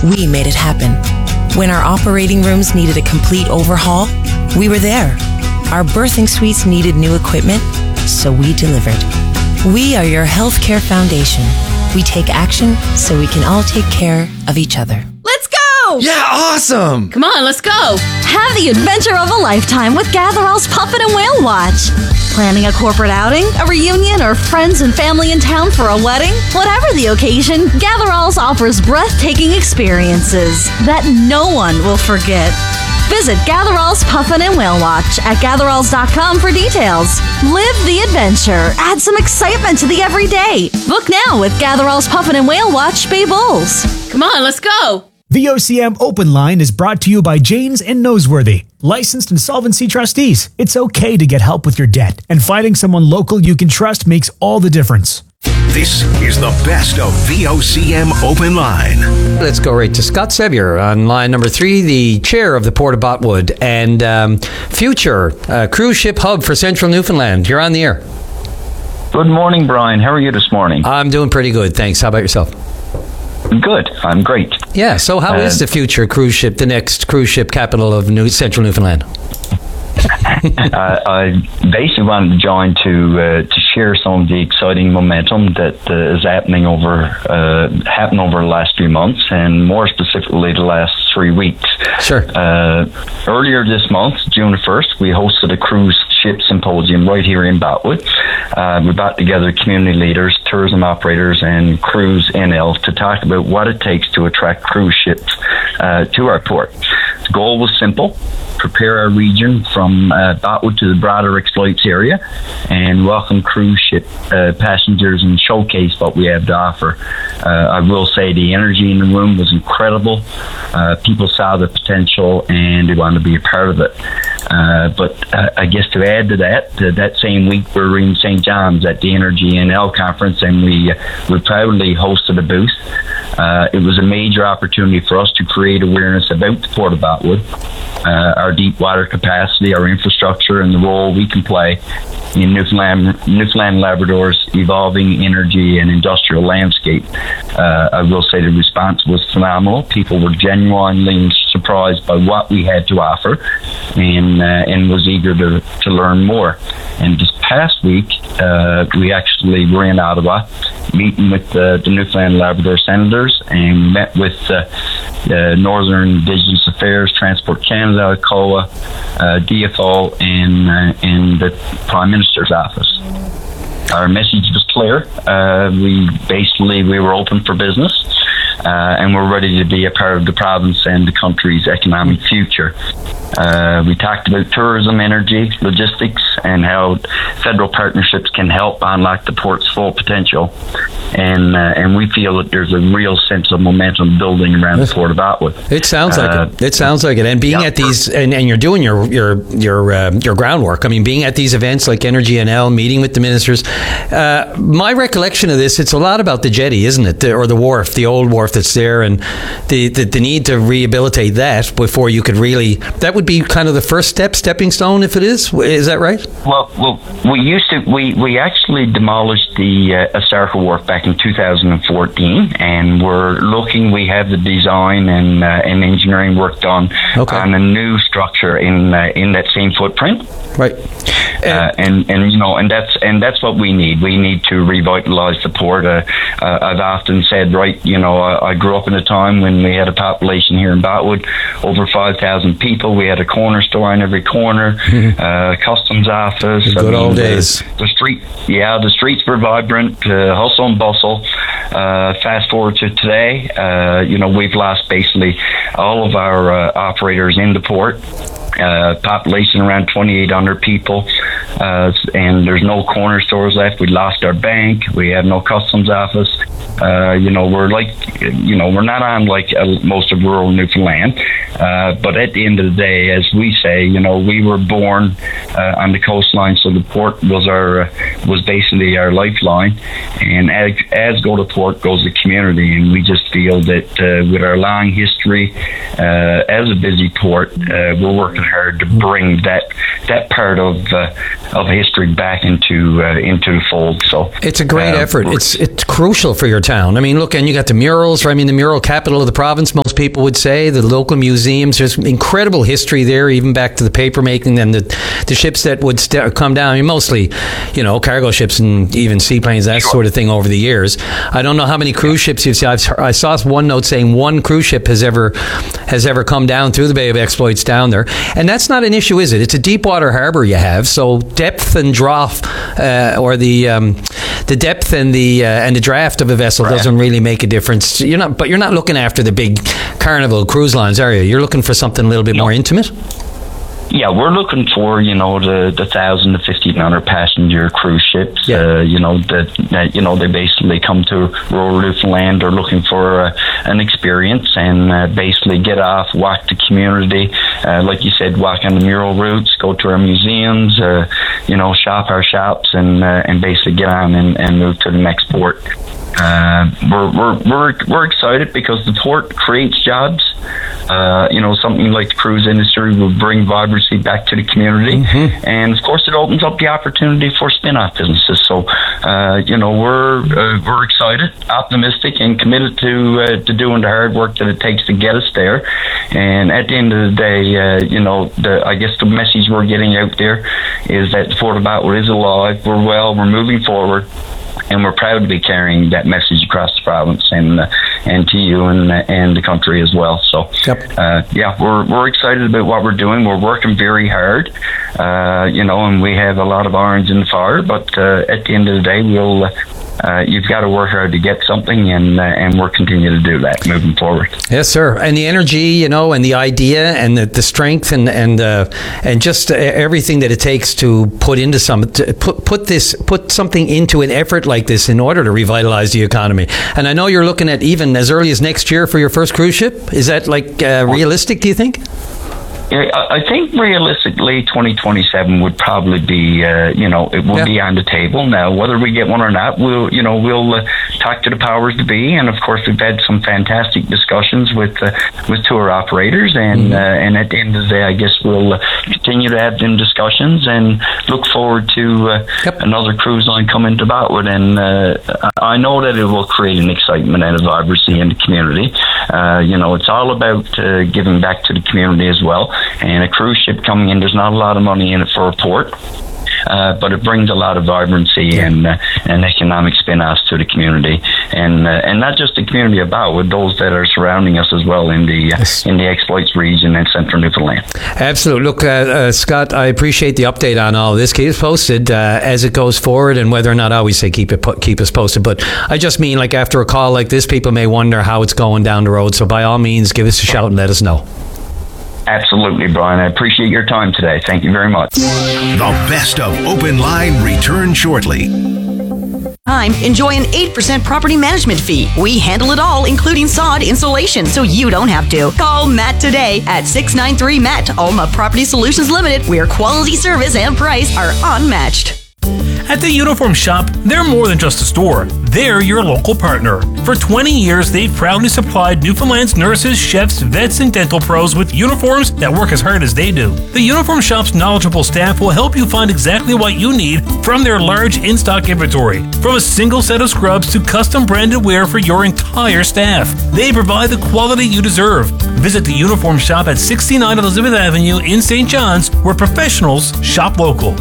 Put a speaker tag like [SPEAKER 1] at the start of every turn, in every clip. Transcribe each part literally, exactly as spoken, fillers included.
[SPEAKER 1] we made it happen. When our operating rooms needed a complete overhaul, we were there. Our birthing suites needed new equipment, so we delivered. We are your healthcare foundation. We take action so we can all take care of each other.
[SPEAKER 2] Let's go!
[SPEAKER 3] Yeah, awesome!
[SPEAKER 2] Come on, let's go!
[SPEAKER 4] Have the adventure of a lifetime with Gatherall's Puffin and Whale Watch. Planning a corporate outing, a reunion, or friends and family in town for a wedding? Whatever the occasion, Gatherall's offers breathtaking experiences that no one will forget. Visit Gatherall's Puffin and Whale Watch at gatheralls dot com for details. Live the adventure. Add some excitement to the everyday. Book now with Gatherall's Puffin and Whale Watch Bay Bulls.
[SPEAKER 2] Come on, let's go!
[SPEAKER 5] The O C M Open Line is brought to you by Janes and Noseworthy, licensed insolvency trustees. It's okay to get help with your debt, and finding someone local you can trust makes all the difference.
[SPEAKER 6] This is the best of V O C M Open Line.
[SPEAKER 7] Let's go right to Scott Sevier on line number three, the chair of the Port of Botwood and um, future uh, cruise ship hub for Central Newfoundland. You're on the air.
[SPEAKER 8] Good morning, Brian. How are you this morning?
[SPEAKER 7] I'm doing pretty good, thanks. How about yourself?
[SPEAKER 8] Good. I'm great.
[SPEAKER 7] Yeah, so how uh, is the future cruise ship, the next cruise ship capital of New Central Newfoundland?
[SPEAKER 8] uh, I basically wanted to join to uh, to share some of the exciting momentum that uh, is happening over uh, happened over the last few months, and more specifically the last three weeks.
[SPEAKER 7] Sure.
[SPEAKER 8] Uh, earlier this month, June the first, we hosted a cruise ship symposium right here in Botwood. Uh, we brought together community leaders, tourism operators, and Cruise N L to talk about what it takes to attract cruise ships uh, to our port. The goal was simple: prepare our region from uh, Botwood to the broader Exploits area, and welcome cruise ship uh, passengers and showcase what we have to offer. Uh, I will say the energy in the room was incredible. Uh, people saw the potential and they wanted to be a part of it. Uh, but uh, I guess to add to that, uh, that same week we were in Saint John's at the Energy N L conference, and we uh, we proudly hosted a booth. Uh, it was a major opportunity for us to create awareness about the Port of Botwood, uh, our deep water capacity, our infrastructure, and the role we can play in Newfoundland, Newfoundland Labrador's evolving energy and industrial landscape. Uh, I will say the response was phenomenal. People were genuinely surprised by what we had to offer, and uh, and was eager to, to learn more. And this past week, uh, we actually were in Ottawa, meeting with uh, the Newfoundland Labrador Senators, and met with uh, uh, Northern Indigenous Affairs, Transport Canada, C O A, uh, D F O, and, uh, and the Prime Minister's office. Our message was clear. Uh, we basically, we were open for business, uh, and we're ready to be a part of the province and the country's economic future. Uh, we talked about tourism, energy, logistics, and how federal partnerships can help unlock the port's full potential. And uh, and we feel that there's a real sense of momentum building around the Port of Botwood.
[SPEAKER 7] It sounds like uh, it. It sounds like it. And being yeah, at these, and, and you're doing your your your uh, your groundwork. I mean, being at these events like Energy N L, meeting with the ministers. Uh, my recollection of this, it's a lot about the jetty, isn't it, the, or the wharf, the old wharf that's there, and the, the the need to rehabilitate that before you could really. That would be kind of the first step, stepping stone, if it is. Is that right?
[SPEAKER 8] Well, well, we used to. We we actually demolished the uh, Asarka wharf back in two thousand fourteen, and we're looking. We have the design and uh, and engineering work done okay. on a new structure in uh, in that same footprint.
[SPEAKER 7] Right.
[SPEAKER 8] Uh, and and you know, and that's and that's what we need. We need to revitalize the port. Uh, uh, I've often said, right, you know, I, I grew up in a time when we had a population here in Botwood over five thousand people. We had a corner store on every corner, mm-hmm. uh, customs office.
[SPEAKER 7] The good I mean, old days.
[SPEAKER 8] The, the street, yeah, the streets were vibrant, uh, hustle and bustle. Uh, fast forward to today, uh, you know, we've lost basically all of our uh, operators in the port. Uh, population around twenty-eight hundred people, uh, and there's no corner stores left. We lost our bank. We have no customs office. Uh, you know, we're like, you know, we're not on like uh, most of rural Newfoundland. Uh, but at the end of the day, as we say, you know, we were born uh, on the coastline, so the port was our uh, was basically our lifeline. And as, as go to port goes the community, and we just feel that uh, with our long history uh, as a busy port, uh, we're working working hard to bring that that part of uh, of history back into uh, into the fold. So
[SPEAKER 7] it's a great uh, effort. It's it's crucial for your town. I mean, look, and you got the murals. I mean, the mural capital of the province, most people would say. The local museums. There's incredible history there, even back to the paper making and the the ships that would st- come down. I mean, mostly, you know, cargo ships and even seaplanes, that sure. sort of thing over the years. I don't know how many cruise ships you've seen. I've, I saw one note saying one cruise ship has ever has ever come down through the Bay of Exploits down there, and that's not an issue, is it? It's a deep water harbour you have, so depth and draft, uh, or the um, the depth and the uh, and the draft of a vessel right. doesn't really make a difference. You're not, but you're not looking after the big Carnival cruise lines, are you? You're looking for something a little bit no. more intimate.
[SPEAKER 8] Yeah, we're looking for, you know, the, the thousand to fifteen hundred passenger cruise ships. Yeah. Uh, you know that, that you know they basically come to rural Newfoundland. They're looking for uh, an experience and uh, basically get off, walk the community, uh, like you said, walk on the mural routes, go to our museums, uh, you know, shop our shops, and uh, and basically get on and, and move to the next port. Uh, we're we're we're we're excited because the port creates jobs. Uh, you know, something like the cruise industry will bring vibrancy back to the community, mm-hmm. and of course, it opens up the opportunity for spin-off businesses. So, uh, you know, we're uh, we're excited, optimistic, and committed to uh, to doing the hard work that it takes to get us there. And at the end of the day, uh, you know, the, I guess the message we're getting out there is that the Port of Ottawa is alive. We're well. We're moving forward. And we're proud to be carrying that message across the province and uh, and to you and uh, and the country as well. So, yep. uh, yeah, we're we're excited about what we're doing. We're working very hard, uh, you know, and we have a lot of irons in the fire. But uh, at the end of the day, we'll. Uh, Uh, you've got to work hard to get something, and uh, and we're continuing to do that moving forward.
[SPEAKER 7] Yes, sir. And the energy, you know, and the idea, and the, the strength, and and uh, and just everything that it takes to put into some to put put this put something into an effort like this in order to revitalize the economy. And I know you're looking at even as early as next year for your first cruise ship. Is that like uh, realistic? Do you think?
[SPEAKER 8] I think realistically, twenty twenty-seven would probably be, uh, you know, it will yeah. be on the table. Now, whether we get one or not, we'll, you know, we'll uh, talk to the powers to be, and of course, we've had some fantastic discussions with uh, with tour operators, and mm-hmm. uh, and at the end of the day, I guess we'll uh, continue to have them discussions and look forward to uh, yep. another cruise line coming to Botwood, and uh, I know that it will create an excitement and a vibrancy in the community. Uh, you know, it's all about uh, giving back to the community as well. And a cruise ship coming in, there's not a lot of money in it for a port, uh, but it brings a lot of vibrancy yeah. and uh, and economic spin-offs to the community, and uh, and not just the community of Botwood, those that are surrounding us as well in the uh, yes. in the Exploits region and central Newfoundland.
[SPEAKER 7] Absolutely. Look, uh, uh, Scott, I appreciate the update on all of this. Keep us posted uh, as it goes forward, and whether or not I always say keep it po- keep us posted, but I just mean like after a call like this, people may wonder how it's going down the road. So by all means, give us a shout and let us know.
[SPEAKER 8] Absolutely, Brian. I appreciate your time today. Thank you very much.
[SPEAKER 6] The best of Open Line returns shortly.
[SPEAKER 3] Time, enjoy an eight percent property management fee. We handle it all, including sod installation, so you don't have to. Call Matt today at six nine three M A T, Alma Property Solutions Limited, where quality service and price are unmatched.
[SPEAKER 9] At the Uniform Shop, they're more than just a store. They're your local partner. For twenty years, they've proudly supplied Newfoundland's nurses, chefs, vets, and dental pros with uniforms that work as hard as they do. The Uniform Shop's knowledgeable staff will help you find exactly what you need from their large in-stock inventory. From a single set of scrubs to custom branded wear for your entire staff, they provide the quality you deserve. Visit the Uniform Shop at sixty-nine Elizabeth Avenue in Saint John's, where professionals shop local.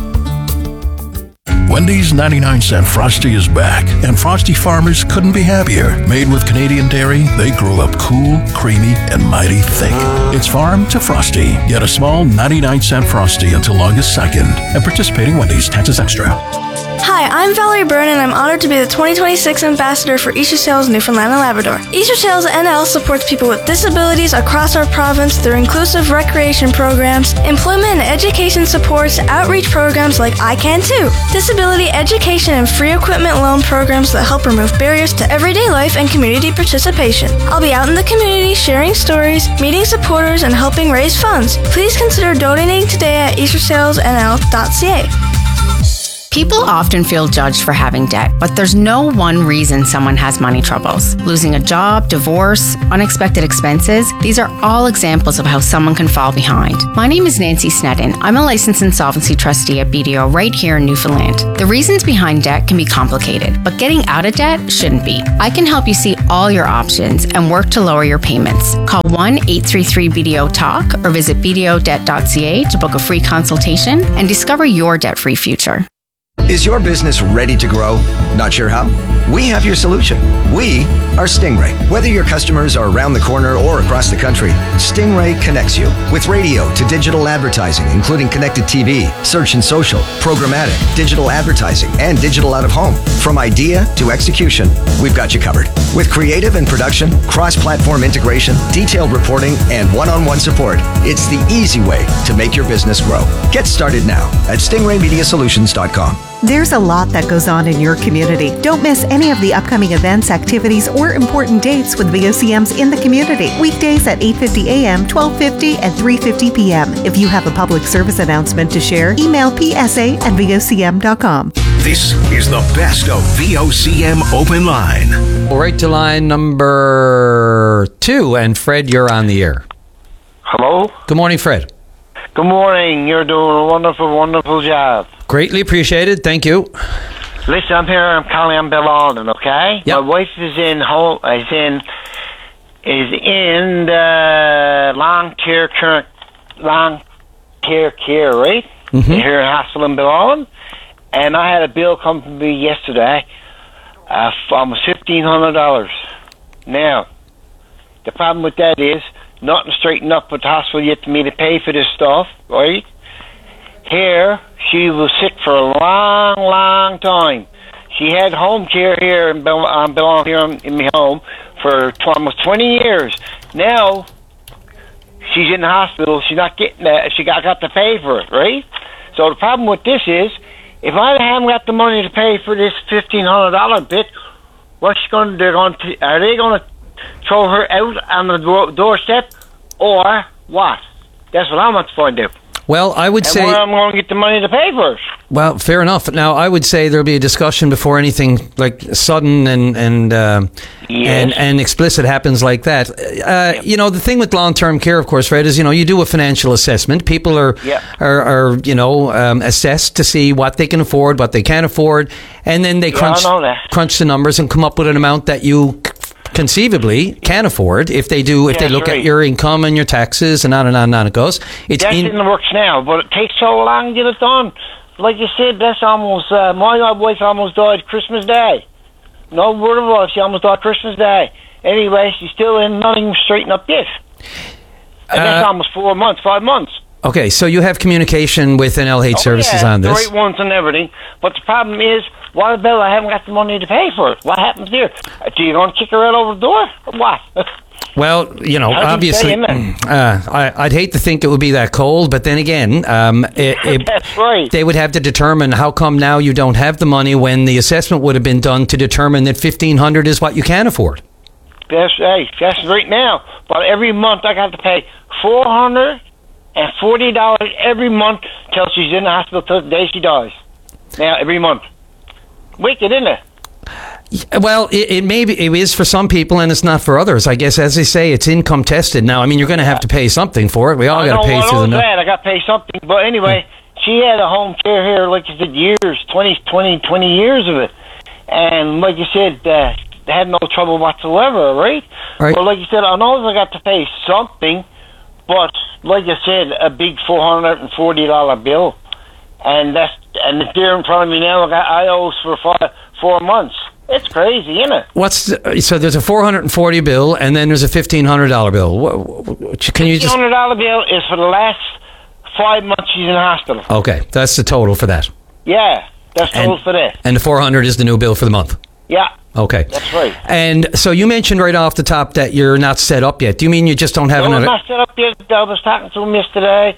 [SPEAKER 10] Wendy's ninety-nine cent Frosty is back, and Frosty farmers couldn't be happier. Made with Canadian dairy, they grow up cool, creamy, and mighty thick. It's farm to Frosty. Get a small ninety-nine cent Frosty until August second. At participating Wendy's, taxes extra.
[SPEAKER 11] Hi, I'm Valerie Byrne, and I'm honored to be the twenty twenty-six Ambassador for Easter Sales Newfoundland and Labrador. Easter Sales N L supports people with disabilities across our province through inclusive recreation programs, employment and education supports, outreach programs like I Can Too, disability education and free equipment loan programs that help remove barriers to everyday life and community participation. I'll be out in the community sharing stories, meeting supporters, and helping raise funds. Please consider donating today at easter sales n l dot c a.
[SPEAKER 12] People often feel judged for having debt, but there's no one reason someone has money troubles. Losing a job, divorce, unexpected expenses, these are all examples of how someone can fall behind. My name is Nancy Snedden. I'm a licensed insolvency trustee at B D O right here in Newfoundland. The reasons behind debt can be complicated, but getting out of debt shouldn't be. I can help you see all your options and work to lower your payments. Call one eight three three B D O talk or visit b d o debt dot c a to book a free consultation and discover your debt-free future.
[SPEAKER 13] Is your business ready to grow? Not sure how? We have your solution. We are Stingray. Whether your customers are around the corner or across the country, Stingray connects you with radio to digital advertising, including connected T V, search and social, programmatic, digital advertising, and digital out of home. From idea to execution, we've got you covered. With creative and production, cross-platform integration, detailed reporting, and one-on-one support, it's the easy way to make your business grow. Get started now at stingray media solutions dot com.
[SPEAKER 14] There's a lot that goes on in your community. Don't miss any of the upcoming events, activities, or important dates with V O C Ms in the community. Weekdays at eight fifty a.m., twelve fifty, and three fifty p.m. If you have a public service announcement to share, email p s a at v o c m dot com.
[SPEAKER 6] This is the best of V O C M Open Line.
[SPEAKER 7] Right to line number two. And Fred, you're on the air.
[SPEAKER 15] Hello?
[SPEAKER 7] Good morning, Fred.
[SPEAKER 15] Good morning. You're doing a wonderful, wonderful job.
[SPEAKER 7] Greatly appreciated. Thank you.
[SPEAKER 15] Listen, I'm here. I'm calling on Bill Alden, okay?
[SPEAKER 7] Yep.
[SPEAKER 15] My wife is in home, is in is in the long care care long care care, right?
[SPEAKER 7] Mm-hmm.
[SPEAKER 15] Here in hospital in Bill Alden, and I had a bill come to me yesterday, uh, for almost fifteen hundred dollars. Now, the problem with that is nothing straightened up with the hospital yet to me to pay for this stuff, right? Here, she was sick for a long, long time. She had home care here in Bel- um, belong here in, in my home for tw- almost twenty years. Now, she's in the hospital. She's not getting that. She got, got to pay for it, right? So the problem with this is, if I haven't got the money to pay for this fifteen hundred dollars bit, what's she going to do? Going to, are they going to throw her out on the door- doorstep, or what? That's what I want to find out.
[SPEAKER 7] Well, I would
[SPEAKER 15] and
[SPEAKER 7] say...
[SPEAKER 15] where I'm going to get the money to pay for it.
[SPEAKER 7] Well, fair enough. Now, I would say there'll be a discussion before anything like sudden and and uh,
[SPEAKER 15] yes.
[SPEAKER 7] and, and explicit happens like that. Uh, you know, the thing with long-term care, of course, Fred, is, you know, you do a financial assessment. People are,
[SPEAKER 15] yep.
[SPEAKER 7] are, are, you know, um, assessed to see what they can afford, what they can't afford, and then they
[SPEAKER 15] Yeah,
[SPEAKER 7] crunch,
[SPEAKER 15] I know that.
[SPEAKER 7] crunch the numbers and come up with an amount that you conceivably can afford if they do, if
[SPEAKER 15] That's
[SPEAKER 7] they look
[SPEAKER 15] right.
[SPEAKER 7] at your income and your taxes and on and on and on it goes. It's
[SPEAKER 15] That's
[SPEAKER 7] in,
[SPEAKER 15] in the works now, but it takes so long to get it done. Like you said, that's almost, uh, my wife almost died Christmas Day. No word of it, she almost died Christmas Day. Anyway, she's still in, nothing straightened up yet. And that's
[SPEAKER 7] Uh,
[SPEAKER 15] almost four months, five months.
[SPEAKER 7] Okay, so you have communication with N L H
[SPEAKER 15] Oh,
[SPEAKER 7] Services
[SPEAKER 15] yeah,
[SPEAKER 7] on this.
[SPEAKER 15] the right ones and everything. But the problem is, what about I haven't got the money to pay for it? What happens here? Uh, Do you going to kick her out over the door? Or what?
[SPEAKER 7] Well, you know,
[SPEAKER 15] How's he
[SPEAKER 7] obviously,
[SPEAKER 15] saying that?
[SPEAKER 7] uh, I, I'd hate to think it would be that cold, but then again, um, it, it,
[SPEAKER 15] That's right.
[SPEAKER 7] they would have to determine how come now you don't have the money when the assessment would have been done to determine that fifteen hundred is what you can afford.
[SPEAKER 15] That's right. That's right now. But every month I got to pay four hundred and forty dollars every month till she's in the hospital till the day she dies. Now every month. Wicked, isn't it?
[SPEAKER 7] Well, it, it may be, it is for some people and it's not for others. I guess, as they say, it's income tested. Now, I mean, you're going to have to pay something for it. We all
[SPEAKER 15] I
[SPEAKER 7] got to
[SPEAKER 15] know,
[SPEAKER 7] pay
[SPEAKER 15] I
[SPEAKER 7] through the
[SPEAKER 15] know
[SPEAKER 7] no-
[SPEAKER 15] that. I got to pay something. But anyway, she had a home care here, like you said, years, twenty, twenty, twenty years of it. And like you said, uh, they had no trouble whatsoever, right?
[SPEAKER 7] Right.
[SPEAKER 15] But like you said, I know I got to pay something, but like I said, a big four hundred forty dollars bill. And that's and it's there in front of me now. I got I owes for five, four months. It's crazy, isn't it?
[SPEAKER 7] What's the, so there's a four hundred forty bill and then there's a fifteen hundred dollars bill. What, what, can you
[SPEAKER 15] fifteen
[SPEAKER 7] just...
[SPEAKER 15] hundred dollars bill is for the last five months she's in the hospital.
[SPEAKER 7] Okay, that's the total for that.
[SPEAKER 15] Yeah, that's total for that.
[SPEAKER 7] And the four hundred is the new bill for the month.
[SPEAKER 15] Yeah.
[SPEAKER 7] Okay.
[SPEAKER 15] That's right.
[SPEAKER 7] And so you mentioned right off the top that you're not set up yet. Do you mean you just don't have
[SPEAKER 15] No, I'm
[SPEAKER 7] another...
[SPEAKER 15] not set up yet. I was talking to him yesterday.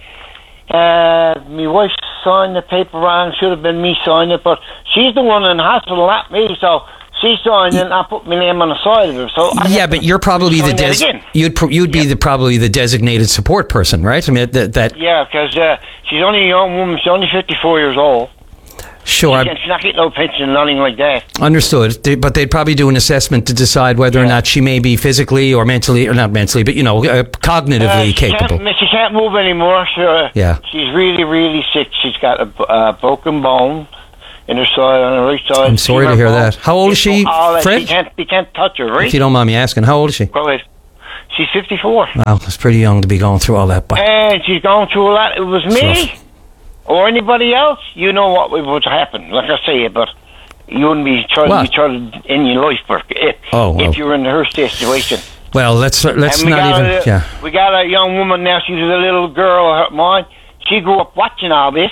[SPEAKER 15] Uh, my wife signed the paper wrong. Should have been me signing it, but she's the one in the hospital, not me. So she signed it, and I put my name on the side of it. So I
[SPEAKER 7] Yeah, but you're probably the
[SPEAKER 15] sign that
[SPEAKER 7] des-
[SPEAKER 15] again.
[SPEAKER 7] you'd pro- you'd be the probably the designated support person, right? I mean that that
[SPEAKER 15] Yeah, because uh, she's only a young woman. She's only fifty-four years old.
[SPEAKER 7] Sure.
[SPEAKER 15] She's, she's not getting no pension, nothing like that.
[SPEAKER 7] Understood. They, but they'd probably do an assessment to decide whether yeah. or not she may be physically or mentally, or not mentally, but, you know, uh, cognitively
[SPEAKER 15] uh, she
[SPEAKER 7] capable.
[SPEAKER 15] Can't, she can't move anymore. So, uh,
[SPEAKER 7] yeah.
[SPEAKER 15] She's really, really sick. She's got a uh, broken bone in her side, on her right side.
[SPEAKER 7] I'm sorry to hear bone. that. How old is she,
[SPEAKER 15] oh,
[SPEAKER 7] Fred?
[SPEAKER 15] You can't, you can't touch her, right?
[SPEAKER 7] If you don't mind me asking, how old is she?
[SPEAKER 15] Go ahead. She's fifty-four.
[SPEAKER 7] Wow, that's pretty young to be going through all that. But
[SPEAKER 15] and she's going through a lot. It was me Tough. or anybody else. You know what would happen. Like I say, but you wouldn't be trying to be trying in your life, but if,
[SPEAKER 7] oh, well.
[SPEAKER 15] if you're in her situation.
[SPEAKER 7] Well, let's let's not even.
[SPEAKER 15] A,
[SPEAKER 7] yeah.
[SPEAKER 15] We got a young woman now. She's a little girl of mine. She grew up watching all this,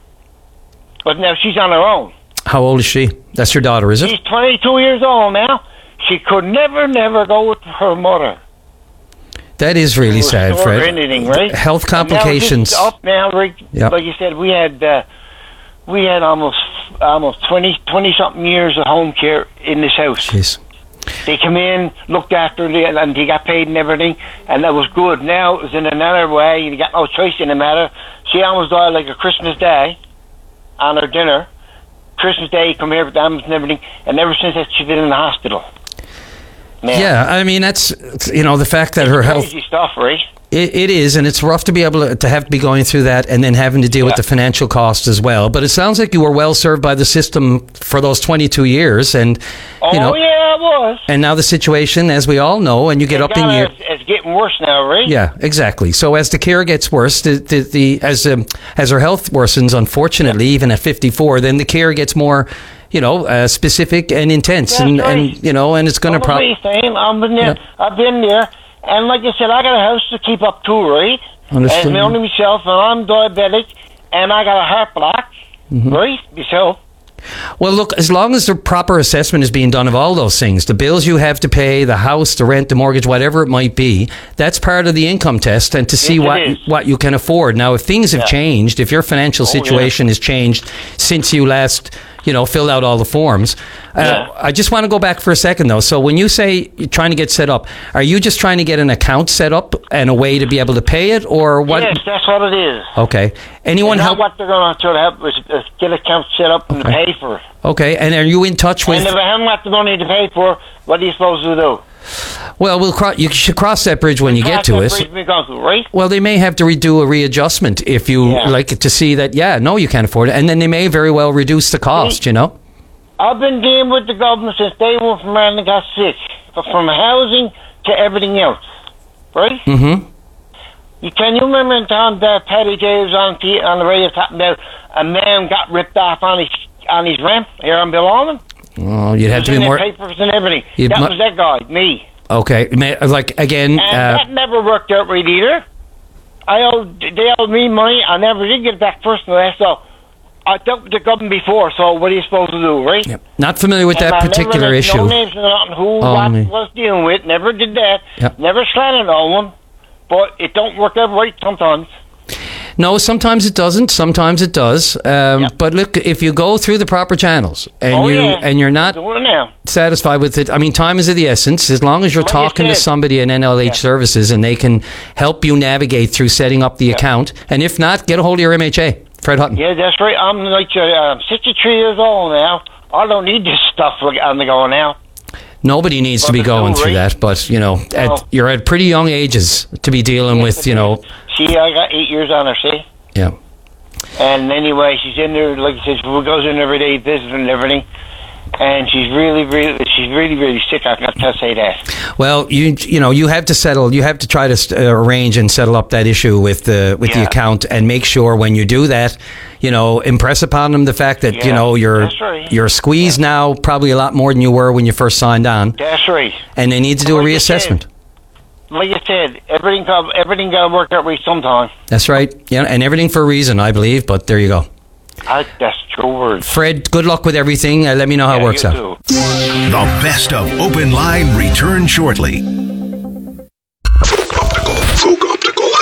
[SPEAKER 15] but now she's on her own.
[SPEAKER 7] How old is she? That's your daughter, is it?
[SPEAKER 15] She's twenty-two years old now. She could never, never go with her mother.
[SPEAKER 7] That is really sad, Fred.
[SPEAKER 15] Anything, right?
[SPEAKER 7] Health complications.
[SPEAKER 15] Now, up now, Rick. Yep. Like you said, we had uh, we had almost almost twenty, twenty something years of home care in this house.
[SPEAKER 7] Jeez.
[SPEAKER 15] They come in, looked after her, and they got paid and everything, and that was good. Now it was in another way. You got no choice in the matter. She almost died like a Christmas Day on her dinner. Christmas Day, come here with the ambulance and everything, and ever since that, she's been in the hospital. Man.
[SPEAKER 7] Yeah, I mean, that's, you know, the fact that
[SPEAKER 15] it's
[SPEAKER 7] her
[SPEAKER 15] crazy
[SPEAKER 7] health...
[SPEAKER 15] stuff, right?
[SPEAKER 7] It, it is, and it's rough to be able to, to have to be going through that and then having to deal yeah. with the financial cost as well. But it sounds like you were well served by the system for those twenty-two years, and
[SPEAKER 15] oh,
[SPEAKER 7] you know,
[SPEAKER 15] yeah, it was.
[SPEAKER 7] And now the situation, as we all know, and you get
[SPEAKER 15] it
[SPEAKER 7] up in years,
[SPEAKER 15] it's, it's getting worse now, right?
[SPEAKER 7] Yeah, exactly. So as the care gets worse, the, the, the as um, as her health worsens, unfortunately, yeah. even at fifty-four, then the care gets more, you know, uh, specific and intense,
[SPEAKER 15] That's
[SPEAKER 7] and,
[SPEAKER 15] right.
[SPEAKER 7] and you know, and it's going to probably.
[SPEAKER 15] I've been there. Yeah. I've been there. And like I said, I got a house to keep up too, right?
[SPEAKER 7] Understood.
[SPEAKER 15] And me only myself, and I'm diabetic, and I got a heart block, mm-hmm. right? Myself.
[SPEAKER 7] Well, look, as long as the proper assessment is being done of all those things, the bills you have to pay, the house, the rent, the mortgage, whatever it might be, that's part of the income test, and to see
[SPEAKER 15] yes,
[SPEAKER 7] what what you can afford. Now, if things have yeah. changed, if your financial oh, situation yeah. has changed since you last, you know, filled out all the forms, uh,
[SPEAKER 15] yeah.
[SPEAKER 7] I just want to go back for a second, though. So when you say you're trying to get set up, are you just trying to get an account set up and a way to be able to pay it, or what?
[SPEAKER 15] Yes, that's what it is.
[SPEAKER 7] Okay. Anyone
[SPEAKER 15] and
[SPEAKER 7] help?
[SPEAKER 15] What they're going to try to help is uh, get account set up and
[SPEAKER 7] okay.
[SPEAKER 15] pay for it.
[SPEAKER 7] Okay, and are you in touch with...
[SPEAKER 15] And if I haven't got the money to pay for it, what are you supposed to do?
[SPEAKER 7] Well, we'll cro- you should cross that bridge when
[SPEAKER 15] we'll
[SPEAKER 7] you get to it.
[SPEAKER 15] To, right?
[SPEAKER 7] Well, they may have to redo a readjustment if you
[SPEAKER 15] yeah.
[SPEAKER 7] like to see that, yeah, no, you can't afford it. And then they may very well reduce the cost,
[SPEAKER 15] See,
[SPEAKER 7] you know?
[SPEAKER 15] I've been dealing with the government since day one from when I got sick. But from housing to everything else. Right?
[SPEAKER 7] Mm-hmm.
[SPEAKER 15] You, can you remember in time that Paddy J was on the, on the radio talking about a man got ripped off on his on his ramp here on Bill Almond?
[SPEAKER 7] Oh, you'd have to be more...
[SPEAKER 15] papers and everything.
[SPEAKER 7] You'd
[SPEAKER 15] that
[SPEAKER 7] mu-
[SPEAKER 15] was that guy, me.
[SPEAKER 7] Okay, like, again...
[SPEAKER 15] And
[SPEAKER 7] uh,
[SPEAKER 15] that never worked out right either. I owed, they owed me money. I never did get it back first and last, so I dealt with the government before, so what are you supposed to do, right?
[SPEAKER 7] Yep. Not familiar with
[SPEAKER 15] and
[SPEAKER 7] that
[SPEAKER 15] I
[SPEAKER 7] particular
[SPEAKER 15] never
[SPEAKER 7] issue.
[SPEAKER 15] No names or nothing, who,
[SPEAKER 7] oh,
[SPEAKER 15] what
[SPEAKER 7] me.
[SPEAKER 15] was dealing with, never did that.
[SPEAKER 7] Yep.
[SPEAKER 15] Never slanted no one, but it don't work out right sometimes.
[SPEAKER 7] No, sometimes it doesn't. Sometimes it does. Um,
[SPEAKER 15] yep.
[SPEAKER 7] But look, if you go through the proper channels and
[SPEAKER 15] oh,
[SPEAKER 7] you
[SPEAKER 15] yeah.
[SPEAKER 7] and you're not satisfied with it, I mean, time is of the essence. As long as you're
[SPEAKER 15] like
[SPEAKER 7] talking
[SPEAKER 15] you
[SPEAKER 7] to somebody in N L H yeah. Services and they can help you navigate through setting up the yeah. account, and if not, get a hold of your M H A, Fred Hutton.
[SPEAKER 15] Yeah, that's right. I'm like uh, I'm sixty-three years old now. I don't need this stuff on the go now.
[SPEAKER 7] Nobody needs
[SPEAKER 15] but
[SPEAKER 7] to be going through
[SPEAKER 15] right?
[SPEAKER 7] that, but you know,
[SPEAKER 15] no.
[SPEAKER 7] at, you're at pretty young ages to be dealing
[SPEAKER 15] yeah,
[SPEAKER 7] with, you know.
[SPEAKER 15] See, I got eight years on her. See.
[SPEAKER 7] Yeah.
[SPEAKER 15] And anyway, she's in there, like I said, she goes in every day, visiting and everything. And she's really, really, she's really, really sick. I got to say that.
[SPEAKER 7] Well, you, you know, you have to settle. You have to try to uh, arrange and settle up that issue with the with yeah. the account, and make sure when you do that, you know, impress upon them the fact that yeah. you know you're
[SPEAKER 15] right.
[SPEAKER 7] you're squeezed yeah. now, probably a lot more than you were when you first signed on.
[SPEAKER 15] That's right.
[SPEAKER 7] And they need to do
[SPEAKER 15] like
[SPEAKER 7] a reassessment.
[SPEAKER 15] Like I said, everything got, everything got to work out right sometime.
[SPEAKER 7] That's right. Yeah, and everything for a reason, I believe. But there you go.
[SPEAKER 15] I, that's true words.
[SPEAKER 7] Fred, good luck with everything. Uh, let me know how
[SPEAKER 15] yeah,
[SPEAKER 7] it works
[SPEAKER 15] you
[SPEAKER 7] out.
[SPEAKER 15] too.
[SPEAKER 6] The best of Open Line return shortly.
[SPEAKER 16] Optical. Folk Optical has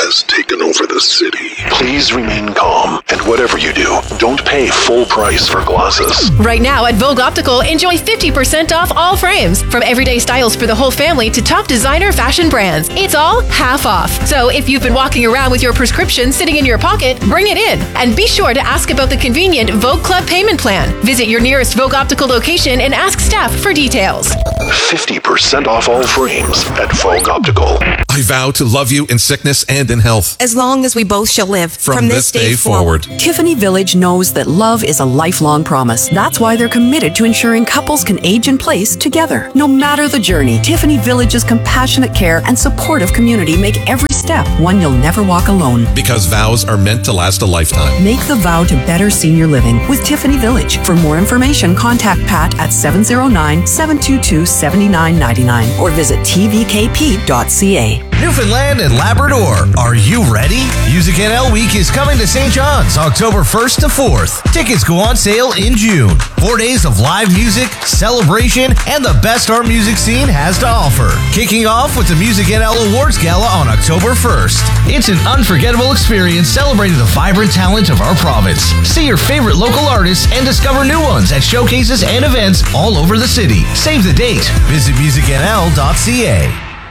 [SPEAKER 10] has taken over the city. Please remain calm, and whatever you do, don't pay full price for glasses.
[SPEAKER 16] Right now at Vogue Optical, enjoy fifty percent off all frames. From everyday styles for the whole family to top designer fashion brands. It's all half off. So if you've been walking around with your prescription sitting in your pocket, bring it in. And be sure to ask about the convenient Vogue Club payment plan. Visit your nearest Vogue Optical location and ask staff for details.
[SPEAKER 10] fifty percent off all frames at Vogue Optical.
[SPEAKER 17] I vow to love you in sickness and in health.
[SPEAKER 18] As long as we both shall live.
[SPEAKER 17] From, From this, this day, day forward. forward.
[SPEAKER 19] Tiffany Village knows that love is a lifelong promise. That's why they're committed to ensuring couples can age in place together. No matter the journey, Tiffany Village's compassionate care and supportive community make every step one you'll never walk alone.
[SPEAKER 17] Because vows are meant to last a lifetime.
[SPEAKER 19] Make the vow to better senior living with Tiffany Village. For more information, contact Pat at seven oh nine, seven two two, seven nine nine nine or visit t v k p dot c a.
[SPEAKER 20] Newfoundland and Labrador, are you ready? Music N L Week is coming to Saint John's October first to fourth. Tickets go on sale in June. Four days of live music, celebration, and the best our music scene has to offer. Kicking off with the Music N L Awards Gala on October first. It's an unforgettable experience celebrating the vibrant talent of our province. See your favorite local artists and discover new ones at showcases and events all over the city. Save the date. Visit music n l dot c a.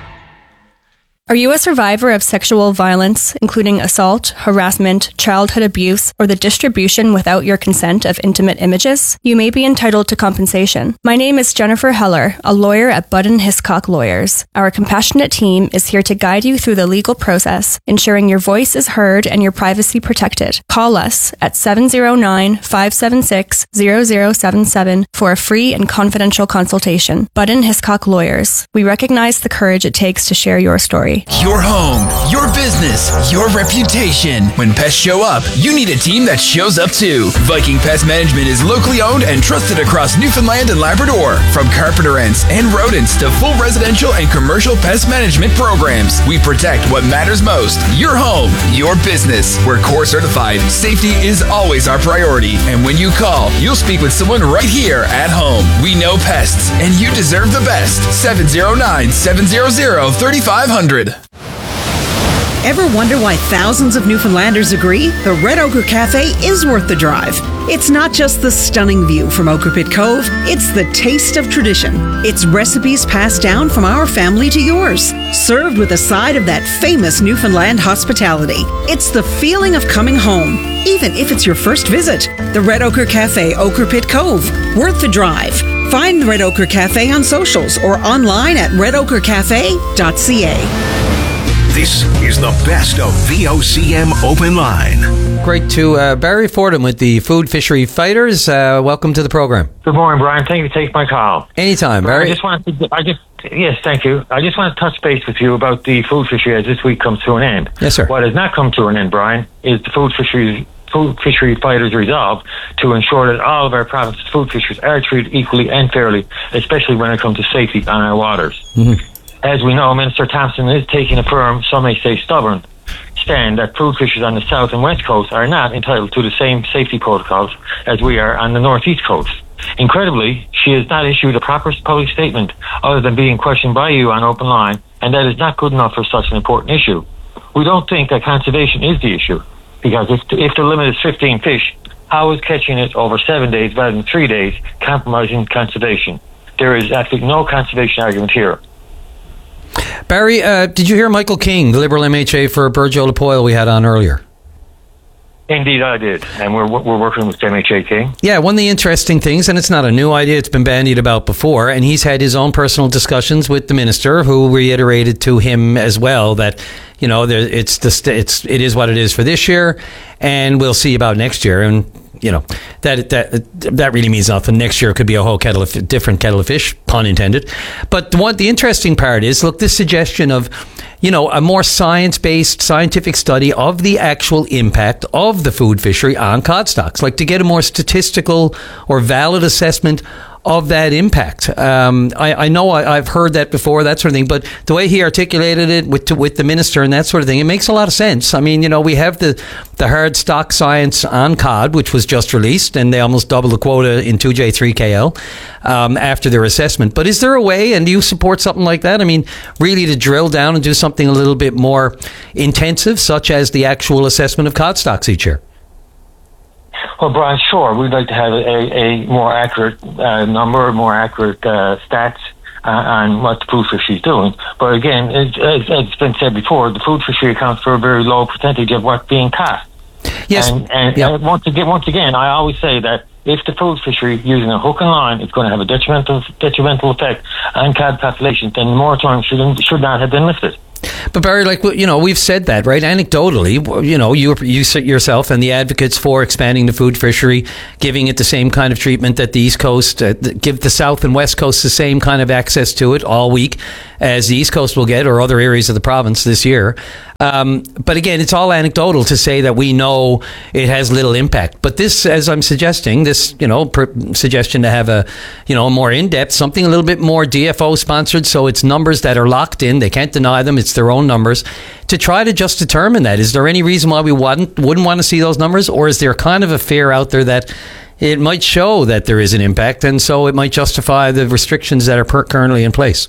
[SPEAKER 21] Are you a survivor of sexual violence, including assault, harassment, childhood abuse, or the distribution without your consent of intimate images? You may be entitled to compensation. My name is Jennifer Heller, a lawyer at Budden Hiscock Lawyers. Our compassionate team is here to guide you through the legal process, ensuring your voice is heard and your privacy protected. Call us at seven oh nine, five seven six, zero zero seven seven for a free and confidential consultation. Budden Hiscock Lawyers. We recognize the courage it takes to share your story.
[SPEAKER 22] Your home, your business, your reputation. When pests show up, you need a team that shows up too. Viking Pest Management is locally owned and trusted across Newfoundland and Labrador. From carpenter ants and rodents to full residential and commercial pest management programs, we protect what matters most. Your home, your business. We're core certified. Safety is always our priority. And when you call, you'll speak with someone right here at home. We know pests, and you deserve the best. seven oh nine, seven hundred, thirty-five hundred.
[SPEAKER 23] Ever wonder why thousands of Newfoundlanders agree the Red Ochre Cafe is worth the drive? It's not just the stunning view from Ochre Pit Cove, it's the taste of tradition. It's recipes passed down from our family to yours, served with a side of that famous Newfoundland hospitality. It's the feeling of coming home, even if it's your first visit. The Red Ochre Cafe, Ochre Pit Cove, worth the drive. Find the Red Ochre Cafe on socials or online at red ochre cafe dot c a.
[SPEAKER 6] This is the best of V O C M Open Line.
[SPEAKER 7] Great to uh, Barry Fordham with the Food Fishery Fighters. Uh, welcome to the program.
[SPEAKER 24] Good morning, Brian. Thank you for taking my call.
[SPEAKER 7] Anytime, Barry.
[SPEAKER 24] I just wanted to, I just, yes, thank you. I just want to touch base with you about the food fishery as this week comes to an end.
[SPEAKER 7] Yes, sir.
[SPEAKER 24] What has not come to an end, Brian, is the food fishery Food Fishery Fighters' resolve to ensure that all of our province's food fisheries are treated equally and fairly, especially when it comes to safety on our waters.
[SPEAKER 7] Mm-hmm.
[SPEAKER 24] As we know, Minister Thompson is taking a firm, some may say stubborn, stand that food fishers on the south and west coast are not entitled to the same safety protocols as we are on the northeast coast. Incredibly, she has not issued a proper public statement other than being questioned by you on Open Line, and that is not good enough for such an important issue. We don't think that conservation is the issue, because if, if the limit is fifteen fish, how is catching it over seven days rather than three days compromising conservation? There is absolutely no conservation argument here.
[SPEAKER 7] Barry, uh, did you hear Michael King, the Liberal M H A for Burgeo Lapoil we had on earlier?
[SPEAKER 24] Indeed, I did, and we're we're working with M H A King.
[SPEAKER 7] Yeah, one of the interesting things, and it's not a new idea, it's been bandied about before, and he's had his own personal discussions with the minister, who reiterated to him as well that, you know, there, it's the it's it is what it is for this year, and we'll see about next year. And you know, that that that really means nothing. Next year could be a whole kettle of different kettle of fish, pun intended. But the one the interesting part is, look, this suggestion of, you know, a more science-based, scientific study of the actual impact of the food fishery on cod stocks, like to get a more statistical or valid assessment of that impact. Um, I, I know I, I've heard that before, that sort of thing, but the way he articulated it with with the minister and that sort of thing, it makes a lot of sense. I mean, you know, we have the, the hard stock science on cod, which was just released, and they almost doubled the quota in two J three K L um, after their assessment. But is there a way, and do you support something like that? I mean, really to drill down and do something a little bit more intensive, such as the actual assessment of cod stocks each year?
[SPEAKER 24] Well, Brian, sure. We'd like to have a, a more accurate uh, number, more accurate uh, stats uh, on what the food fishery is doing. But again, it, as it's been said before, the food fishery accounts for a very low percentage of what's being caught.
[SPEAKER 7] Yes.
[SPEAKER 24] And, and,
[SPEAKER 7] yep.
[SPEAKER 24] and once again, once again, I always say that if the food fishery using a hook and line is going to have a detrimental detrimental effect on cod populations, then the moratorium should should not have been lifted.
[SPEAKER 7] But Barry, like, you know, we've said that, right? Anecdotally, you know, you, you yourself and the advocates for expanding the food fishery, giving it the same kind of treatment that the East Coast, uh, give the South and West Coast the same kind of access to it all week as the East Coast will get, or other areas of the province this year. Um, but again, it's all anecdotal to say that we know it has little impact. But this, as I'm suggesting, this, you know, per suggestion to have a, you know, more in-depth, something a little bit more D F O sponsored, so it's numbers that are locked in. They can't deny them. It's their own numbers. To try to just determine that, is there any reason why we wouldn't, wouldn't want to see those numbers? Or is there kind of a fear out there that it might show that there is an impact, and so it might justify the restrictions that are per currently in place?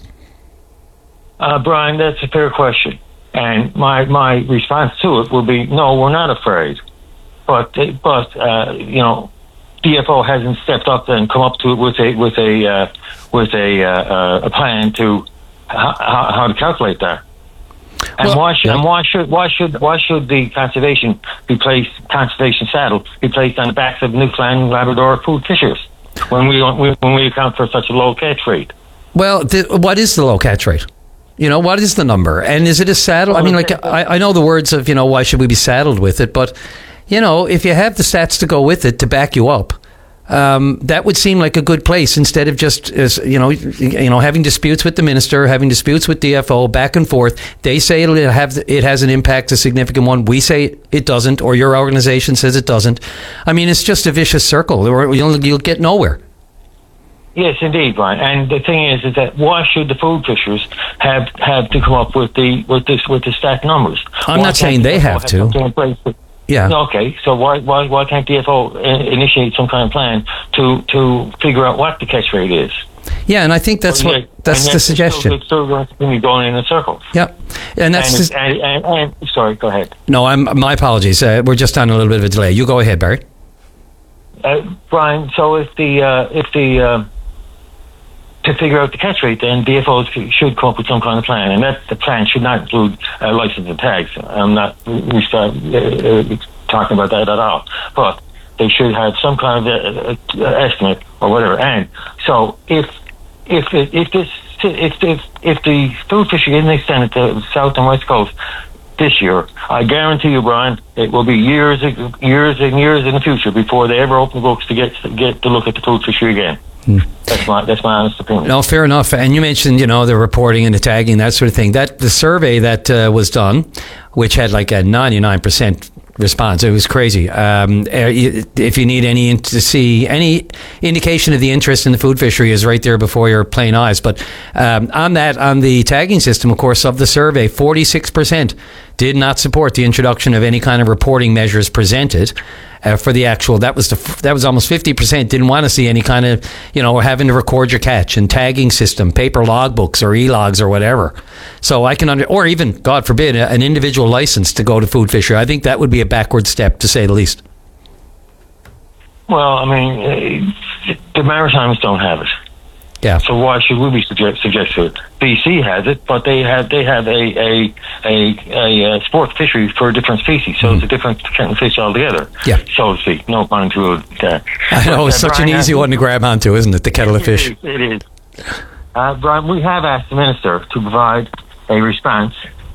[SPEAKER 24] Uh, Brian, that's a fair question. And my, my response to it will be, no, we're not afraid. But, but uh, you know, D F O hasn't stepped up and come up to it with a, with a, uh, with a, uh, a plan to how, how to calculate that. And well, why should, yeah. and why should, why should, why should the conservation be placed, conservation saddle be placed on the backs of Newfoundland and Labrador food fishers when we, when we account for such a low catch rate?
[SPEAKER 7] Well, the, what is the low catch rate? You know, what is the number? And is it a saddle? I mean, like, I, I know the words of, you know, why should we be saddled with it? But, you know, if you have the stats to go with it to back you up, um, that would seem like a good place instead of just, as, you know, you know, having disputes with the minister, having disputes with D F O, back and forth. They say it'll have, it has an impact, a significant one. We say it doesn't, or your organization says it doesn't. I mean, it's just a vicious circle, or you'll, you'll get nowhere.
[SPEAKER 24] Yes, indeed, Brian. And the thing is, is that why should the food fishers have have to come up with the with this with the stat numbers?
[SPEAKER 7] I'm
[SPEAKER 24] why
[SPEAKER 7] not saying they have, have to. Yeah.
[SPEAKER 24] Okay. So why why why can't D F O initiate some kind of plan to to figure out what the catch rate is?
[SPEAKER 7] Yeah, and I think that's well, what yeah, that's the suggestion.
[SPEAKER 24] It's still going to be going in a circle.
[SPEAKER 7] Yep, and that's
[SPEAKER 24] and,
[SPEAKER 7] just,
[SPEAKER 24] and, and, and sorry. Go ahead.
[SPEAKER 7] No, I'm my apologies. Uh, we're just on a little bit of a delay. You go ahead, Barry.
[SPEAKER 24] Uh, Brian. So if the uh, if the uh, to figure out the catch rate, then D F Os should come up with some kind of plan, and that the plan should not include uh, license and tags. I'm not we start uh, uh, talking about that at all, but they should have some kind of uh, uh, estimate or whatever. And so, if if if this if if if the food fishery isn't extended to the South and West Coast this year, I guarantee you, Brian, it will be years years and years in the future before they ever open books to get get to look at the food fishery again. Hmm. That's my that's my honest opinion.
[SPEAKER 7] No, fair enough. And you mentioned, you know, the reporting and the tagging, that sort of thing. That the survey that uh, was done, which had like a ninety-nine percent response, it was crazy. Um, if you need any to see any indication of the interest in the food fishery, is right there before your plain eyes. But um, on that, on the tagging system, of course, of the survey, forty-six percent did not support the introduction of any kind of reporting measures presented. Uh, for the actual, that was the that was almost fifty percent didn't want to see any kind of, you know, having to record your catch and tagging system, paper logbooks or e-logs or whatever. So I can under, or even, God forbid, an individual license to go to food fishery. I think that would be a backward step, to say the least.
[SPEAKER 24] Well, I mean, uh, the Maritimes don't have it.
[SPEAKER 7] Yeah.
[SPEAKER 24] So why should we be suggest, suggest to it? B C has it, but they have they have a a a, a, a sport fishery for a different species, so mm-hmm. it's a different kind of fish altogether.
[SPEAKER 7] Yeah.
[SPEAKER 24] So to speak. No pun to it. Uh,
[SPEAKER 7] I know, it's uh, such Brian, an easy one to grab onto, isn't it? The kettle
[SPEAKER 24] it
[SPEAKER 7] of fish.
[SPEAKER 24] Is, it is. Uh, Brian, we have asked the minister to provide a response.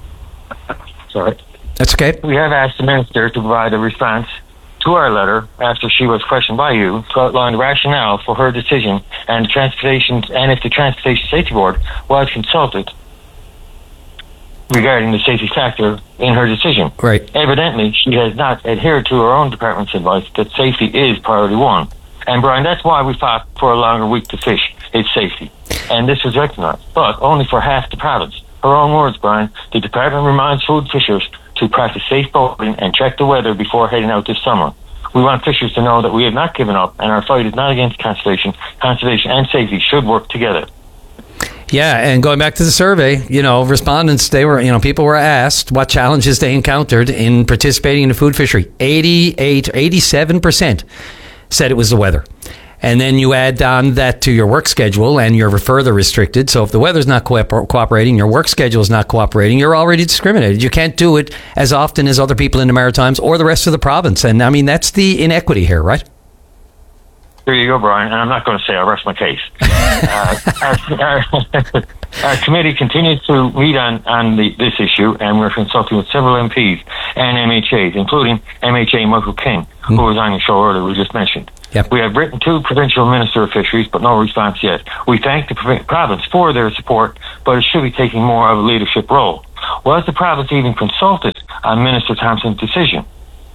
[SPEAKER 24] Sorry.
[SPEAKER 7] That's okay.
[SPEAKER 24] We have asked the minister to provide a response to our letter after she was questioned by you to outline the rationale for her decision and transportation and if the Transportation Safety Board was consulted regarding the safety factor in her decision.
[SPEAKER 7] Right.
[SPEAKER 24] Evidently, she has not adhered to her own department's advice that safety is priority one. And Brian, that's why we fought for a longer week to fish. It's safety. And this was recognized, but only for half the province. Her own words, Brian, the department reminds food fishers to practice safe boating and check the weather before heading out this summer. We want fishers to know that we have not given up and our fight is not against conservation. Conservation and safety should work together.
[SPEAKER 7] Yeah, and going back to the survey, you know, respondents, they were, you know, people were asked what challenges they encountered in participating in the food fishery. eighty-eight, eighty-seven percent said it was the weather. And then you add on that to your work schedule and you're further restricted. So if the weather's not co- cooperating, your work schedule is not cooperating, you're already discriminated. You can't do it as often as other people in the Maritimes or the rest of the province. And I mean, that's the inequity here, right?
[SPEAKER 24] There you go, Brian. And I'm not going to say I rest my case. uh, our, our, our committee continues to meet on, on the, this issue, and we're consulting with several M Ps and M H As, including M H A Michael King, mm. who was on your show earlier, we just mentioned.
[SPEAKER 7] Yep.
[SPEAKER 24] We have written to Provincial Minister of Fisheries, but no response yet. We thank the prov- province for their support, but it should be taking more of a leadership role. Was the province even consulted on Minister Thompson's decision?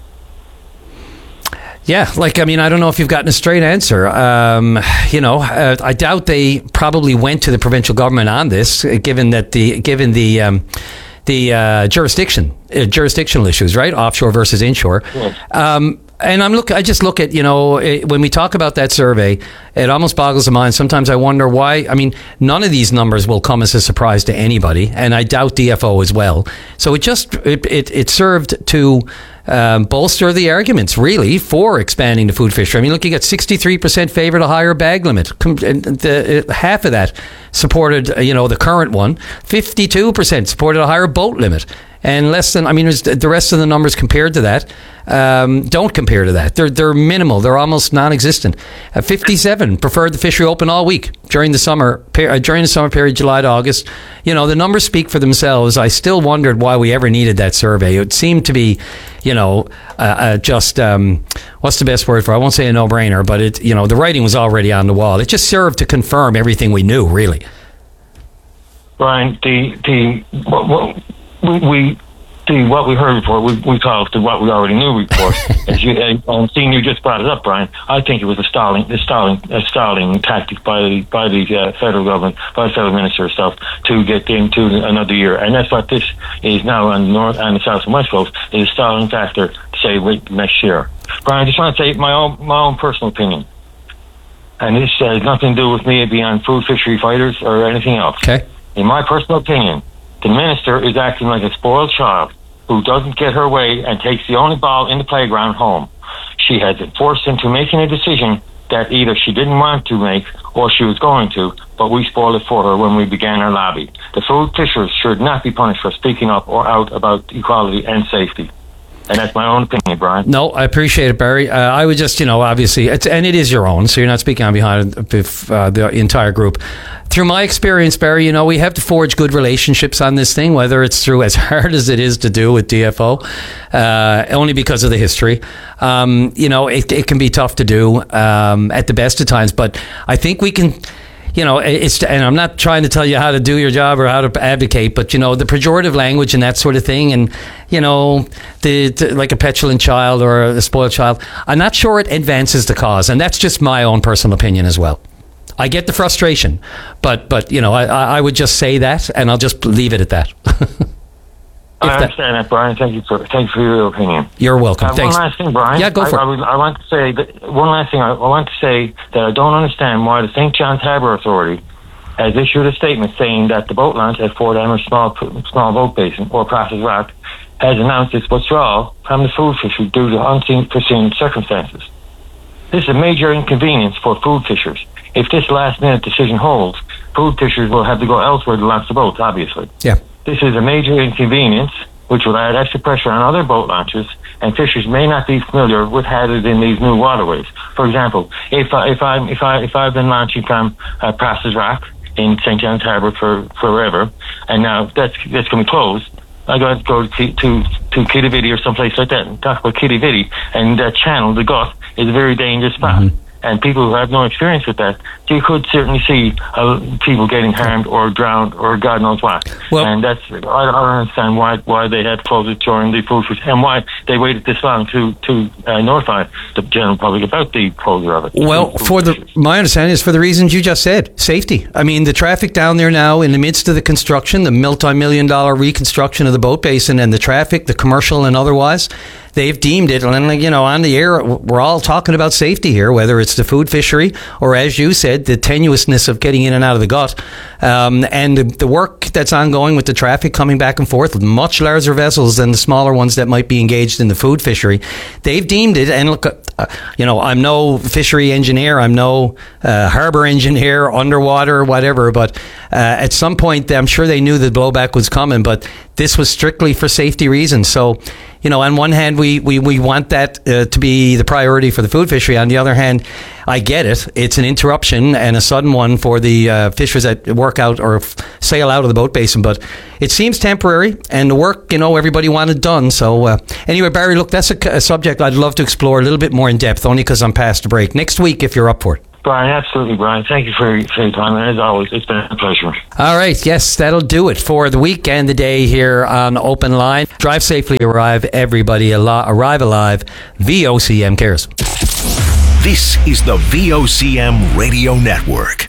[SPEAKER 7] Yeah, like, I mean, I don't know if you've gotten a straight answer. Um, you know, uh, I doubt they probably went to the provincial government on this, uh, given that the given the um, the uh, jurisdiction uh, jurisdictional issues, right? Offshore versus inshore.
[SPEAKER 24] Yes.
[SPEAKER 7] Um, and I'm look. I just look at, you know, it, when we talk about that survey, it almost boggles the mind. Sometimes I wonder why. I mean, none of these numbers will come as a surprise to anybody, and I doubt D F O as well. So it just it it, it served to um, bolster the arguments, really, for expanding the food fishery. I mean, look, you got sixty-three percent favored a higher bag limit. The, uh, half of that supported, uh, you know, the current one. fifty-two percent supported a higher boat limit. And less than, I mean, the rest of the numbers compared to that um, don't compare to that. They're they're minimal. They're almost non-existent. Uh, fifty-seven preferred the fishery open all week during the summer uh, during the summer period, July to August. You know, the numbers speak for themselves. I still wondered why we ever needed that survey. It seemed to be, you know, uh, uh, just um, what's the best word for it? I won't say a no-brainer, but it, you know, the writing was already on the wall. It just served to confirm everything we knew, really.
[SPEAKER 24] Brian, the the what, what, we, we the what we heard before, we we call it the what we already knew report. As you, and seeing you just brought it up, Brian, I think it was a stalling, a stalling, a stalling tactic by the by the uh, federal government, by the federal minister herself, to get into another year, and that's what this is now on the north and the south and west coast, is a stalling factor to say wait next year. Brian, I just want to say my own my own personal opinion, and this has nothing to do with me being on food fishery fighters or anything else.
[SPEAKER 7] Okay.
[SPEAKER 24] In my personal opinion, the minister is acting like a spoiled child who doesn't get her way and takes the only ball in the playground home. She has forced him to making a decision that either she didn't want to make or she was going to, but we spoiled it for her when we began our lobby. The food fishers should not be punished for speaking up or out about equality and safety. And that's my own opinion, Brian.
[SPEAKER 7] No, I appreciate it, Barry. Uh, I would just, you know, obviously, it's, and it is your own, so you're not speaking on behalf of uh, the entire group. Through my experience, Barry, you know, we have to forge good relationships on this thing, whether it's through, as hard as it is to do with D F O, uh, only because of the history. Um, you know, it, it can be tough to do um, at the best of times, but I think we can... You know, it's, and I'm not trying to tell you how to do your job or how to advocate, but, you know, the pejorative language and that sort of thing, and, you know, the, the like a petulant child or a spoiled child, I'm not sure it advances the cause. And that's just my own personal opinion as well. I get the frustration, but, but you know, I, I would just say that, and I'll just leave it at that.
[SPEAKER 24] I understand that, Brian. Thank you for thank you for your opinion.
[SPEAKER 7] You're welcome.
[SPEAKER 24] Uh,
[SPEAKER 7] Thanks.
[SPEAKER 24] One last thing, Brian.
[SPEAKER 7] Yeah, go for
[SPEAKER 24] I,
[SPEAKER 7] it.
[SPEAKER 24] I, would, I want to say that one last thing. I, I want to say that I don't understand why the Saint John's Harbour Authority has issued a statement saying that the boat launch at Fort Amherst Small Small Boat Basin or Process Rock has announced its withdrawal from the food fishery due to unforeseen circumstances. This is a major inconvenience for food fishers. If this last-minute decision holds, food fishers will have to go elsewhere to launch the boats. Obviously,
[SPEAKER 7] yeah.
[SPEAKER 24] This is a major inconvenience, which will add extra pressure on other boat launches, and fishers may not be familiar with hazards in these new waterways. For example, if I, if I if I if I've been launching from uh, Process Rock in Saint John's Harbour for forever, and now that's that's going to be closed, I got to go to to to Kitividi or someplace like that and talk about Kitividi, and that channel, the Gulf, is a very dangerous spot. Mm-hmm. and people who have no experience with that, you could certainly see uh, people getting harmed or drowned or God knows what. Well, and that's I, I don't understand why why they had to close it during the food fish and why they waited this long to to uh, notify the general public about the closure of it.
[SPEAKER 7] Well, for the my understanding is for the reasons you just said, safety. I mean, the traffic down there now in the midst of the construction, the multi-million dollar reconstruction of the boat basin, and the traffic, the commercial and otherwise. They've deemed it, and you know, on the air, we're all talking about safety here, whether it's the food fishery or, as you said, the tenuousness of getting in and out of the gut, um, and the, the work that's ongoing with the traffic coming back and forth with much larger vessels than the smaller ones that might be engaged in the food fishery. They've deemed it, and look, uh, you know, I'm no fishery engineer, I'm no uh, harbor engineer, underwater, whatever, but uh, at some point, I'm sure they knew the blowback was coming, but this was strictly for safety reasons. So, you know, on one hand, we, we, we want that uh, to be the priority for the food fishery. On the other hand, I get it. It's an interruption and a sudden one for the uh, fishers that work out or f- sail out of the boat basin. But it seems temporary, and the work, you know, everybody wanted done. So uh, anyway, Barry, look, that's a, a subject I'd love to explore a little bit more in depth, only because I'm past the break. Next week, if you're up for it.
[SPEAKER 24] Brian, absolutely, Brian. Thank you for, for your time. And as always, it's been a pleasure.
[SPEAKER 7] All right. Yes, that'll do it for the week and the day here on Open Line. Drive safely, arrive, everybody al- arrive alive. V O C M cares.
[SPEAKER 6] This is the V O C M Radio Network.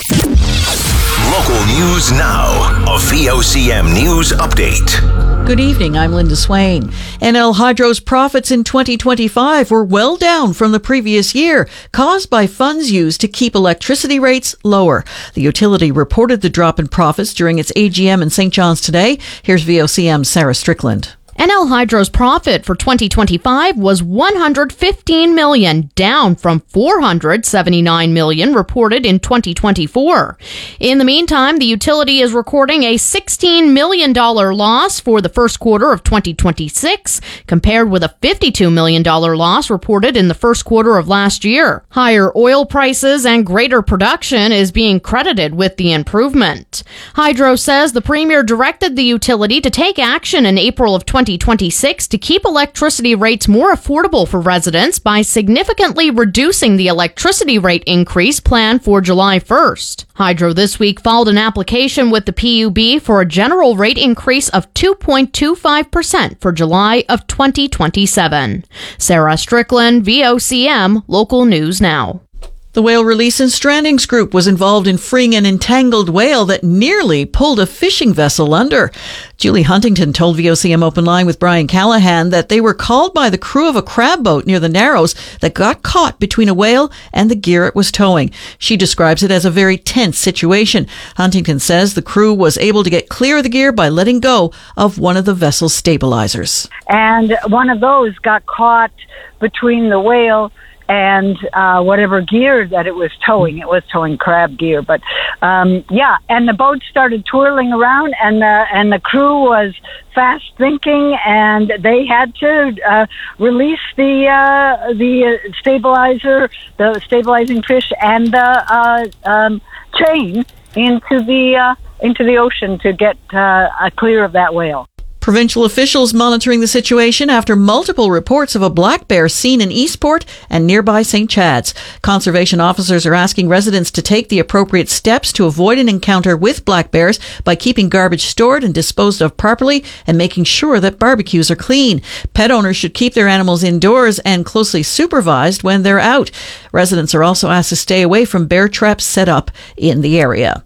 [SPEAKER 6] Local news now. A V O C M News Update.
[SPEAKER 1] Good evening, I'm Linda Swain. N L Hydro's profits in twenty twenty-five were well down from the previous year, caused by funds used to keep electricity rates lower. The utility reported the drop in profits during its A G M in Saint John's today. Here's V O C M's Sarah Strickland.
[SPEAKER 2] N L Hydro's profit for twenty twenty-five was one hundred fifteen million dollars, down from four hundred seventy-nine million dollars reported in twenty twenty-four. In the meantime, the utility is recording a sixteen million dollars loss for the first quarter of twenty twenty-six, compared with a fifty-two million dollars loss reported in the first quarter of last year. Higher oil prices and greater production is being credited with the improvement. Hydro says the premier directed the utility to take action in April of twenty twenty-six to keep electricity rates more affordable for residents by significantly reducing the electricity rate increase planned for July first. Hydro this week filed an application with the P U B for a general rate increase of two point two five percent for July of twenty twenty-seven. Sarah Strickland, V O C M, Local News Now.
[SPEAKER 1] The Whale Release and Strandings Group was involved in freeing an entangled whale that nearly pulled a fishing vessel under. Julie Huntington told V O C M Open Line with Brian Callahan that they were called by the crew of a crab boat near the Narrows that got caught between a whale and the gear it was towing. She describes it as a very tense situation. Huntington says the crew was able to get clear of the gear by letting go of one of the vessel's stabilizers.
[SPEAKER 4] And one of those got caught between the whale and uh, whatever gear that it was towing. It was towing crab gear. But, um, yeah, and the boat started twirling around, and the, and the crew was fast thinking, and they had to uh, release the uh, the stabilizer, the stabilizing fish, and the uh, um, chain into the, uh, into the ocean to get uh, clear of that whale.
[SPEAKER 1] Provincial officials monitoring the situation after multiple reports of a black bear seen in Eastport and nearby Saint Chad's. Conservation officers are asking residents to take the appropriate steps to avoid an encounter with black bears by keeping garbage stored and disposed of properly and making sure that barbecues are clean. Pet owners should keep their animals indoors and closely supervised when they're out. Residents are also asked to stay away from bear traps set up in the area.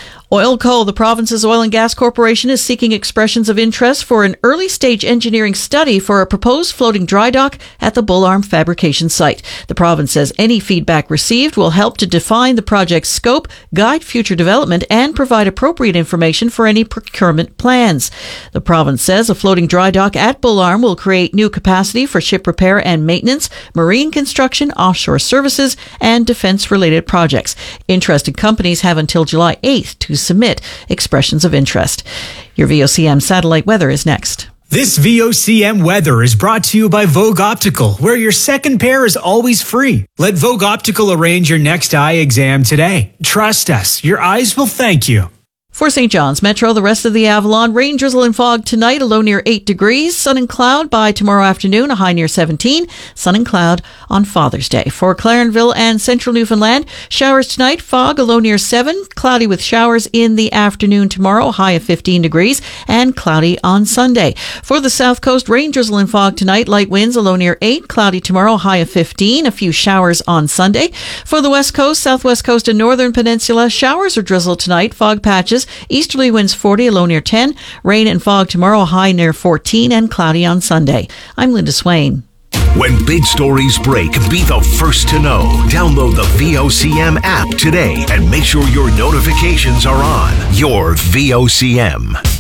[SPEAKER 1] Oilco, the province's oil and gas corporation, is seeking expressions of interest for an early-stage engineering study for a proposed floating dry dock at the Bull Arm fabrication site. The province says any feedback received will help to define the project's scope, guide future development, and provide appropriate information for any procurement plans. The province says a floating dry dock at Bull Arm will create new capacity for ship repair and maintenance, marine construction, offshore services, and defense-related projects. Interested companies have until July eighth to submit expressions of interest. Your V O C M satellite weather is next.
[SPEAKER 5] This V O C M weather is brought to you by Vogue Optical, where your second pair is always free. Let Vogue Optical arrange your next eye exam today. Trust us, your eyes will thank you.
[SPEAKER 1] For Saint John's Metro, the rest of the Avalon, rain, drizzle, and fog tonight, a low near eight degrees. Sun and cloud by tomorrow afternoon, a high near seventeen. Sun and cloud on Father's Day. For Clarenville and Central Newfoundland, showers tonight, fog, a low near seven. Cloudy with showers in the afternoon tomorrow, high of fifteen degrees. And cloudy on Sunday. For the South Coast, rain, drizzle, and fog tonight, light winds, a low near eight. Cloudy tomorrow, high of fifteen. A few showers on Sunday. For the West Coast, Southwest Coast, and Northern Peninsula, showers or drizzle tonight, fog patches. Easterly winds forty, a low near ten. Rain and fog tomorrow, high near fourteen, and cloudy on Sunday. I'm Linda Swain.
[SPEAKER 6] When big stories break, be the first to know. Download the V O C M app today and make sure your notifications are on. Your V O C M.